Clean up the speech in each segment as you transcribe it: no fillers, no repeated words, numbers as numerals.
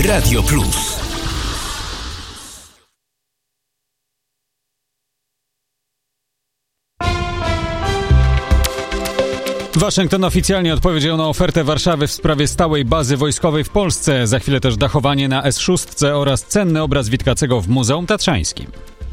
Radio Plus. Waszyngton oficjalnie odpowiedział na ofertę Warszawy w sprawie stałej bazy wojskowej w Polsce. Za chwilę też dachowanie na S6 oraz cenny obraz Witkacego w Muzeum Tatrzańskim.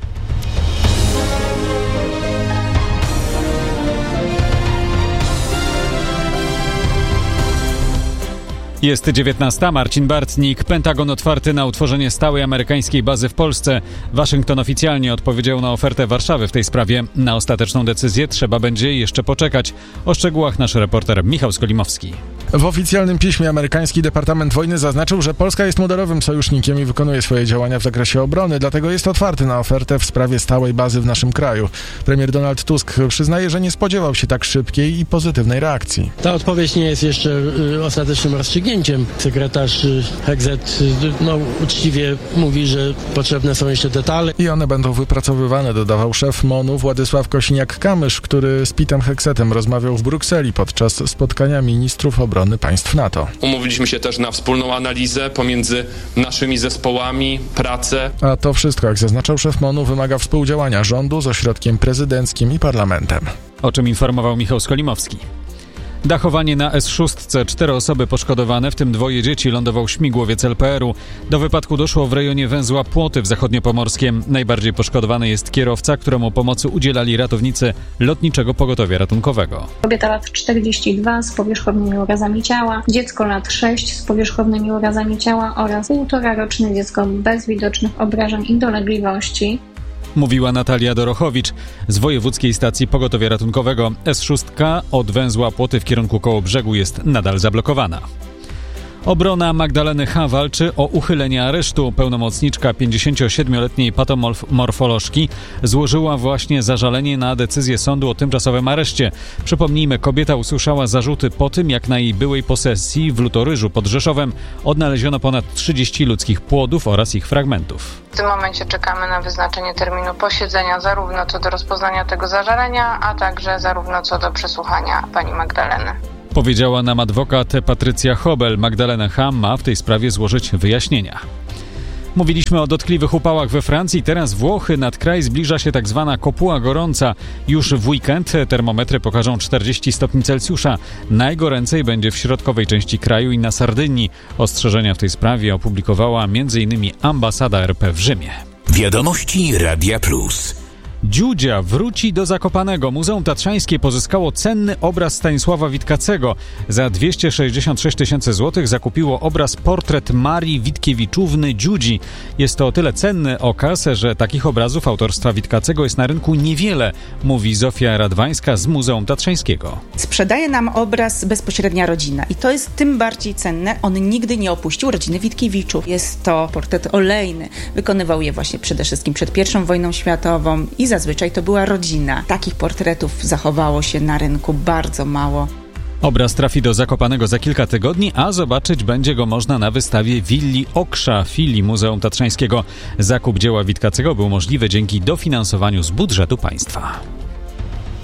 Jest 19. Marcin Bartnik. Pentagon otwarty na utworzenie stałej amerykańskiej bazy w Polsce. Waszyngton oficjalnie odpowiedział na ofertę Warszawy w tej sprawie. Na ostateczną decyzję trzeba będzie jeszcze poczekać. O szczegółach nasz reporter Michał Skolimowski. W oficjalnym piśmie amerykański Departament Wojny zaznaczył, że Polska jest modelowym sojusznikiem i wykonuje swoje działania w zakresie obrony, dlatego jest otwarty na ofertę w sprawie stałej bazy w naszym kraju. Premier Donald Tusk przyznaje, że nie spodziewał się tak szybkiej i pozytywnej reakcji. Ta odpowiedź nie jest jeszcze ostatecznym rozstrzygnięciem. Sekretarz Hegzet uczciwie mówi, że potrzebne są jeszcze detale. I one będą wypracowywane, dodawał szef MON-u Władysław Kosiniak-Kamysz, który z Pitem Hegzetem rozmawiał w Brukseli podczas spotkania ministrów obrony państw NATO. Umówiliśmy się też na wspólną analizę pomiędzy naszymi zespołami, pracę. A to wszystko, jak zaznaczał szef MON-u, wymaga współdziałania rządu z ośrodkiem prezydenckim i parlamentem. O czym informował Michał Skolimowski. Dachowanie na S6. 4 osoby poszkodowane, w tym 2 dzieci, lądował śmigłowiec LPR-u. Do wypadku doszło w rejonie węzła Płoty w Zachodniopomorskiem. Najbardziej poszkodowany jest kierowca, któremu pomocy udzielali ratownicy Lotniczego Pogotowia Ratunkowego. Kobieta lat 42 z powierzchownymi urazami ciała, dziecko lat 6 z powierzchownymi urazami ciała oraz 1,5-roczne dziecko bez widocznych obrażeń i dolegliwości. Mówiła Natalia Dorochowicz z Wojewódzkiej Stacji Pogotowia Ratunkowego. S6 od węzła Płoty w kierunku Kołobrzegu jest nadal zablokowana. Obrona Magdaleny H. walczy o uchylenie aresztu. Pełnomocniczka 57-letniej patomorfolożki złożyła właśnie zażalenie na decyzję sądu o tymczasowym areszcie. Przypomnijmy, kobieta usłyszała zarzuty po tym, jak na jej byłej posesji w Lutoryżu pod Rzeszowem odnaleziono ponad 30 ludzkich płodów oraz ich fragmentów. W tym momencie czekamy na wyznaczenie terminu posiedzenia zarówno co do rozpoznania tego zażalenia, a także zarówno co do przesłuchania pani Magdaleny. Powiedziała nam adwokat Patrycja Hobel. Magdalena H. ma w tej sprawie złożyć wyjaśnienia. Mówiliśmy o dotkliwych upałach we Francji, teraz Włochy. Nad kraj zbliża się tak zwana kopuła gorąca. Już w weekend termometry pokażą 40 stopni Celsjusza. Najgoręcej będzie w środkowej części kraju i na Sardynii. Ostrzeżenia w tej sprawie opublikowała m.in. ambasada RP w Rzymie. Wiadomości Radia Plus. Dziudzia wróci do Zakopanego. Muzeum Tatrzańskie pozyskało cenny obraz Stanisława Witkacego. Za 266 000 złotych zakupiło obraz Portret Marii Witkiewiczówny Dziudzi. Jest to o tyle cenny okaz, że takich obrazów autorstwa Witkacego jest na rynku niewiele, mówi Zofia Radwańska z Muzeum Tatrzańskiego. Sprzedaje nam obraz bezpośrednia rodzina i to jest tym bardziej cenne. On nigdy nie opuścił rodziny Witkiewiczów. Jest to portret olejny. Wykonywał je właśnie przede wszystkim przed I wojną światową i zazwyczaj to była rodzina. Takich portretów zachowało się na rynku bardzo mało. Obraz trafi do Zakopanego za kilka tygodni, a zobaczyć będzie go można na wystawie Willi Oksza, filii Muzeum Tatrzańskiego. Zakup dzieła Witkacego był możliwy dzięki dofinansowaniu z budżetu państwa.